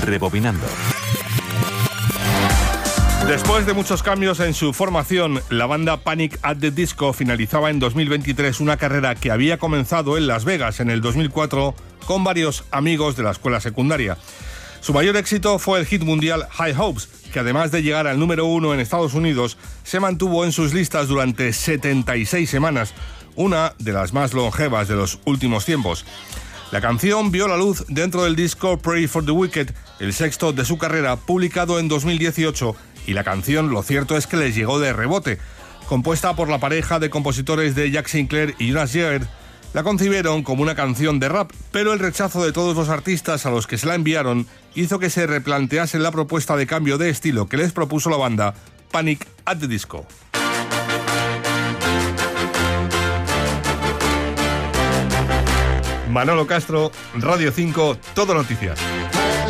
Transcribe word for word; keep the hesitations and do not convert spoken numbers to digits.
Rebobinando. Después de muchos cambios en su formación, la banda Panic at the Disco finalizaba en dos mil veintitrés una carrera que había comenzado en Las Vegas en el dos mil cuatro con varios amigos de la escuela secundaria. Su mayor éxito fue el hit mundial High Hopes, que además de llegar al número uno en Estados Unidos, se mantuvo en sus listas durante setenta y seis semanas, una de las más longevas de los últimos tiempos. La canción vio la luz dentro del disco Pray for the Wicked, el sexto de su carrera, publicado en dos mil dieciocho, y la canción, lo cierto es que les llegó de rebote. Compuesta por la pareja de compositores de Jack Sinclair y Jonas Jared, la concibieron como una canción de rap, pero el rechazo de todos los artistas a los que se la enviaron hizo que se replanteasen la propuesta de cambio de estilo que les propuso la banda Panic at the Disco. Manolo Castro, Radio cinco, Todo Noticias.